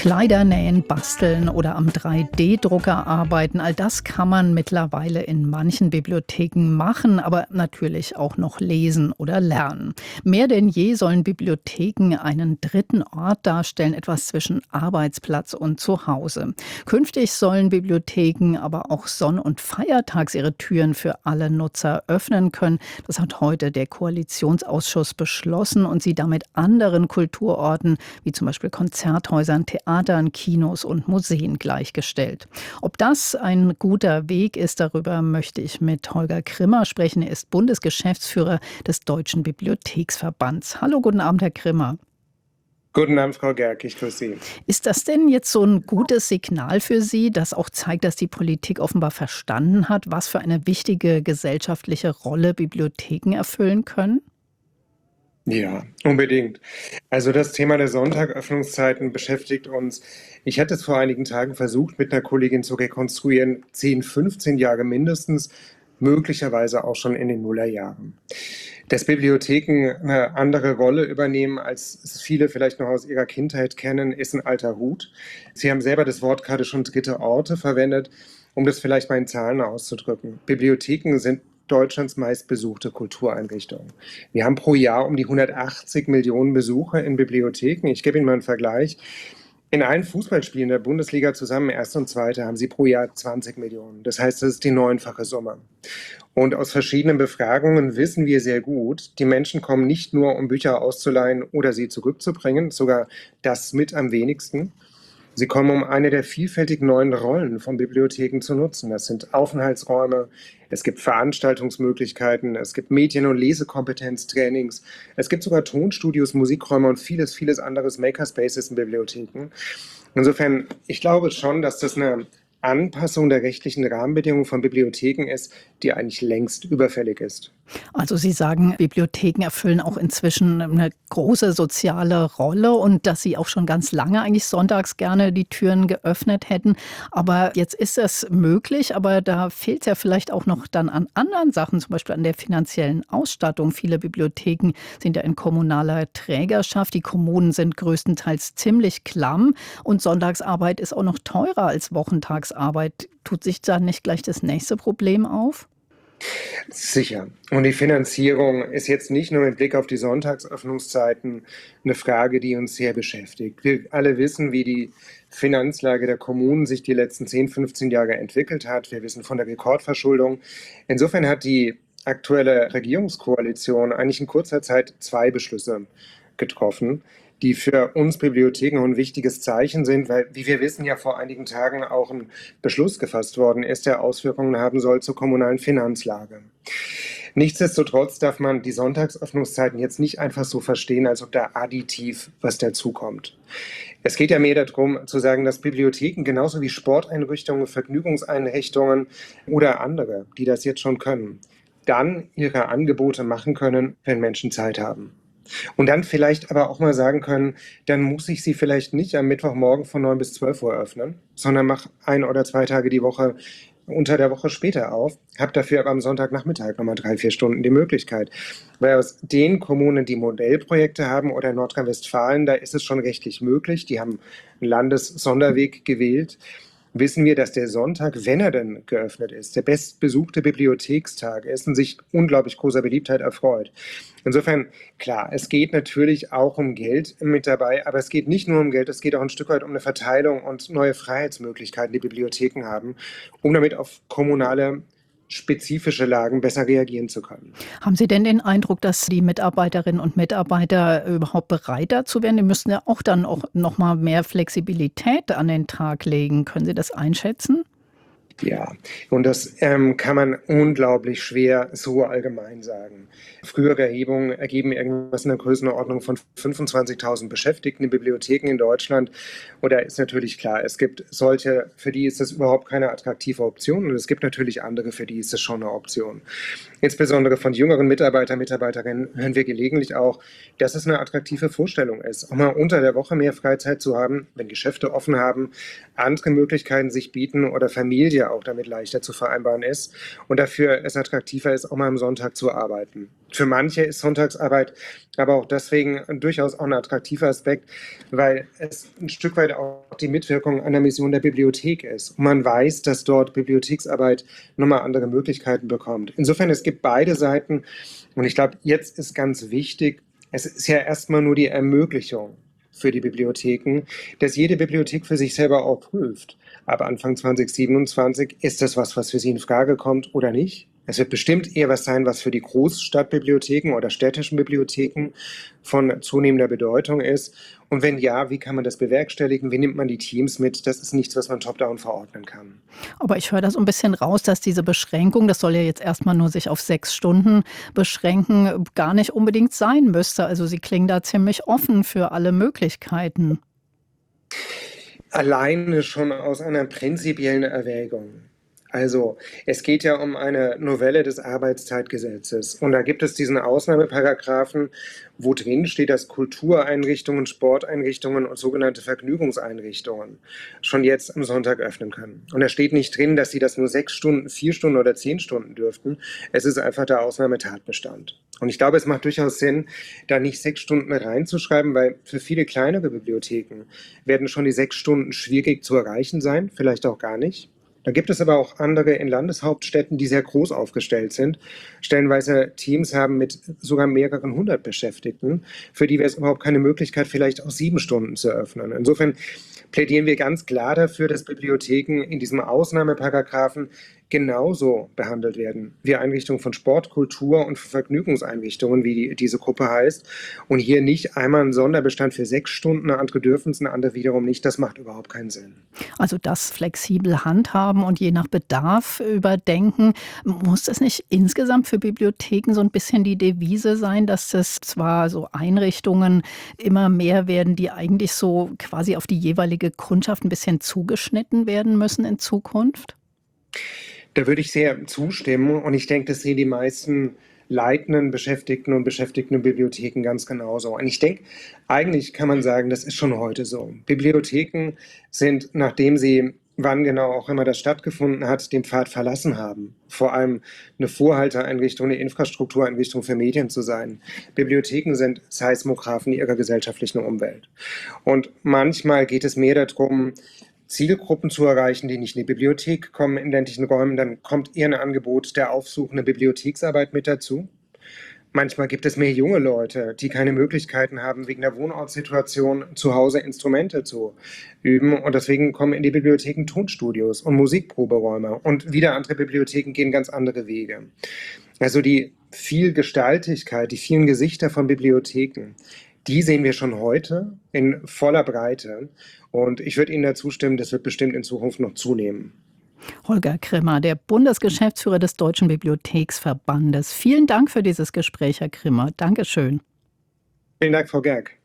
Kleider nähen, basteln oder am 3D-Drucker arbeiten, all das kann man mittlerweile in manchen Bibliotheken machen, aber natürlich auch noch lesen oder lernen. Mehr denn je sollen Bibliotheken einen dritten Ort darstellen, etwas zwischen Arbeitsplatz und Zuhause. Künftig sollen Bibliotheken aber auch sonn- und feiertags ihre Türen für alle Nutzer öffnen können. Das hat heute der Koalitionsausschuss beschlossen und sie damit anderen Kulturorten wie zum Beispiel Konzerthäusern, Theatern, Kinos und Museen gleichgestellt. Ob das ein guter Weg ist, darüber möchte ich mit Holger Krimmer sprechen. Er ist Bundesgeschäftsführer des Deutschen Bibliotheksverbands. Hallo, guten Abend, Herr Krimmer. Guten Abend, Frau Gerck, ich grüße Sie. Ist das denn jetzt so ein gutes Signal für Sie, das auch zeigt, dass die Politik offenbar verstanden hat, was für eine wichtige gesellschaftliche Rolle Bibliotheken erfüllen können? Ja, unbedingt. Also das Thema der Sonntagöffnungszeiten beschäftigt uns. Ich hatte es vor einigen Tagen versucht, mit einer Kollegin zu rekonstruieren, 10, 15 Jahre mindestens, möglicherweise auch schon in den Nullerjahren. Dass Bibliotheken eine andere Rolle übernehmen, als es viele vielleicht noch aus ihrer Kindheit kennen, ist ein alter Hut. Sie haben selber das Wort gerade schon dritte Orte verwendet, um das vielleicht mal in Zahlen auszudrücken. Bibliotheken sind Deutschlands meistbesuchte Kultureinrichtung. Wir haben pro Jahr um die 180 Millionen Besucher in Bibliotheken. Ich gebe Ihnen mal einen Vergleich. In allen Fußballspielen der Bundesliga zusammen, erste und zweite, haben sie pro Jahr 20 Millionen. Das heißt, das ist die neunfache Summe. Und aus verschiedenen Befragungen wissen wir sehr gut, die Menschen kommen nicht nur, um Bücher auszuleihen oder sie zurückzubringen, sogar das mit am wenigsten. Sie kommen, um eine der vielfältigen neuen Rollen von Bibliotheken zu nutzen. Das sind Aufenthaltsräume, es gibt Veranstaltungsmöglichkeiten, es gibt Medien- und Lesekompetenztrainings, es gibt sogar Tonstudios, Musikräume und vieles, vieles anderes Makerspaces in Bibliotheken. Insofern, ich glaube schon, dass das eine Anpassung der rechtlichen Rahmenbedingungen von Bibliotheken ist, die eigentlich längst überfällig ist. Also Sie sagen, Bibliotheken erfüllen auch inzwischen eine große soziale Rolle und dass Sie auch schon ganz lange eigentlich sonntags gerne die Türen geöffnet hätten. Aber jetzt ist das möglich, aber da fehlt es ja vielleicht auch noch dann an anderen Sachen, zum Beispiel an der finanziellen Ausstattung. Viele Bibliotheken sind ja in kommunaler Trägerschaft. Die Kommunen sind größtenteils ziemlich klamm und Sonntagsarbeit ist auch noch teurer als Wochentagsarbeit. Tut sich da nicht gleich das nächste Problem auf? Sicher. Und die Finanzierung ist jetzt nicht nur mit Blick auf die Sonntagsöffnungszeiten eine Frage, die uns sehr beschäftigt. Wir alle wissen, wie die Finanzlage der Kommunen sich die letzten 10, 15 Jahre entwickelt hat. Wir wissen von der Rekordverschuldung. Insofern hat die aktuelle Regierungskoalition eigentlich in kurzer Zeit 2 Beschlüsse getroffen, die für uns Bibliotheken ein wichtiges Zeichen sind, weil, wie wir wissen, ja vor einigen Tagen auch ein Beschluss gefasst worden ist, der Auswirkungen haben soll zur kommunalen Finanzlage. Nichtsdestotrotz darf man die Sonntagsöffnungszeiten jetzt nicht einfach so verstehen, als ob da additiv was dazukommt. Es geht ja mehr darum, zu sagen, dass Bibliotheken genauso wie Sporteinrichtungen, Vergnügungseinrichtungen oder andere, die das jetzt schon können, dann ihre Angebote machen können, wenn Menschen Zeit haben. Und dann vielleicht aber auch mal sagen können, dann muss ich sie vielleicht nicht am Mittwochmorgen von 9 bis 12 Uhr öffnen, sondern mache 1 oder 2 Tage die Woche unter der Woche später auf, habe dafür aber am Sonntagnachmittag nochmal 3, 4 Stunden die Möglichkeit. Weil aus den Kommunen, die Modellprojekte haben oder in Nordrhein-Westfalen, da ist es schon rechtlich möglich, die haben einen Landessonderweg gewählt, wissen wir, dass der Sonntag, wenn er denn geöffnet ist, der bestbesuchte Bibliothekstag ist und sich unglaublich großer Beliebtheit erfreut. Insofern, klar, es geht natürlich auch um Geld mit dabei, aber es geht nicht nur um Geld, es geht auch ein Stück weit um eine Verteilung und neue Freiheitsmöglichkeiten, die Bibliotheken haben, um damit auf kommunale spezifische Lagen besser reagieren zu können. Haben Sie denn den Eindruck, dass die Mitarbeiterinnen und Mitarbeiter überhaupt bereit dazu wären? Die müssten ja auch dann auch noch mal mehr Flexibilität an den Tag legen. Können Sie das einschätzen? Ja, und das kann man unglaublich schwer so allgemein sagen. Frühere Erhebungen ergeben irgendwas in der Größenordnung von 25.000 Beschäftigten in Bibliotheken in Deutschland. Und da ist natürlich klar, es gibt solche, für die ist das überhaupt keine attraktive Option. Und es gibt natürlich andere, für die ist das schon eine Option. Insbesondere von jüngeren Mitarbeitern, Mitarbeiterinnen hören wir gelegentlich auch, dass es eine attraktive Vorstellung ist, auch mal unter der Woche mehr Freizeit zu haben, wenn Geschäfte offen haben, andere Möglichkeiten sich bieten oder Familie sicher auch damit leichter zu vereinbaren ist und dafür es attraktiver ist, auch mal am Sonntag zu arbeiten. Für manche ist Sonntagsarbeit aber auch deswegen durchaus auch ein attraktiver Aspekt, weil es ein Stück weit auch die Mitwirkung an der Mission der Bibliothek ist. Und man weiß, dass dort Bibliotheksarbeit nochmal andere Möglichkeiten bekommt. Insofern, es gibt beide Seiten. Und ich glaube, jetzt ist ganz wichtig, es ist ja erstmal nur die Ermöglichung für die Bibliotheken, dass jede Bibliothek für sich selber auch prüft. Ab Anfang 2027 ist das was für sie in Frage kommt oder nicht. Es wird bestimmt eher was sein, was für die Großstadtbibliotheken oder städtischen Bibliotheken von zunehmender Bedeutung ist. Und wenn ja, wie kann man das bewerkstelligen? Wie nimmt man die Teams mit? Das ist nichts, was man top-down verordnen kann. Aber ich höre da so ein bisschen raus, dass diese Beschränkung, das soll ja jetzt erstmal nur sich auf 6 Stunden beschränken, gar nicht unbedingt sein müsste. Also Sie klingen da ziemlich offen für alle Möglichkeiten. Alleine schon aus einer prinzipiellen Erwägung. Also, es geht ja um eine Novelle des Arbeitszeitgesetzes. Und da gibt es diesen Ausnahmeparagraphen, wo drin steht, dass Kultureinrichtungen, Sporteinrichtungen und sogenannte Vergnügungseinrichtungen schon jetzt am Sonntag öffnen können. Und da steht nicht drin, dass sie das nur 6 Stunden, 4 Stunden oder 10 Stunden dürften. Es ist einfach der Ausnahmetatbestand. Und ich glaube, es macht durchaus Sinn, da nicht 6 Stunden reinzuschreiben, weil für viele kleinere Bibliotheken werden schon die 6 Stunden schwierig zu erreichen sein, vielleicht auch gar nicht. Da gibt es aber auch andere in Landeshauptstädten, die sehr groß aufgestellt sind, stellenweise Teams haben mit sogar mehreren 100 Beschäftigten, für die wäre es überhaupt keine Möglichkeit, vielleicht auch 7 Stunden zu öffnen. Insofern plädieren wir ganz klar dafür, dass Bibliotheken in diesem Ausnahmeparagraphen genauso behandelt werden wie Einrichtungen von Sport, Kultur und Vergnügungseinrichtungen, wie diese Gruppe heißt. Und hier nicht einmal ein Sonderbestand für 6 Stunden, andere dürfen es, andere wiederum nicht. Das macht überhaupt keinen Sinn. Also das flexibel handhaben und je nach Bedarf überdenken. Muss das nicht insgesamt für Bibliotheken so ein bisschen die Devise sein, dass es zwar so Einrichtungen immer mehr werden, die eigentlich so quasi auf die jeweilige Kundschaft ein bisschen zugeschnitten werden müssen in Zukunft? Da würde ich sehr zustimmen und ich denke, das sehen die meisten leitenden Beschäftigten und Beschäftigten in Bibliotheken ganz genauso. Und ich denke, eigentlich kann man sagen, das ist schon heute so. Bibliotheken sind, nachdem sie, wann genau auch immer das stattgefunden hat, den Pfad verlassen haben, vor allem eine Vorhalteeinrichtung, eine Infrastruktureinrichtung für Medien zu sein. Bibliotheken sind Seismographen ihrer gesellschaftlichen Umwelt. Und manchmal geht es mehr darum, Zielgruppen zu erreichen, die nicht in die Bibliothek kommen in ländlichen Räumen, dann kommt eher ein Angebot der aufsuchenden Bibliotheksarbeit mit dazu. Manchmal gibt es mehr junge Leute, die keine Möglichkeiten haben, wegen der Wohnortssituation zu Hause Instrumente zu üben. Und deswegen kommen in die Bibliotheken Tonstudios und Musikproberäume. Und wieder andere Bibliotheken gehen ganz andere Wege. Also die Vielgestaltigkeit, die vielen Gesichter von Bibliotheken, die sehen wir schon heute in voller Breite. Und ich würde Ihnen dazu stimmen, das wird bestimmt in Zukunft noch zunehmen. Holger Krimmer, der Bundesgeschäftsführer des Deutschen Bibliotheksverbandes. Vielen Dank für dieses Gespräch, Herr Krimmer. Dankeschön. Vielen Dank, Frau Gerg.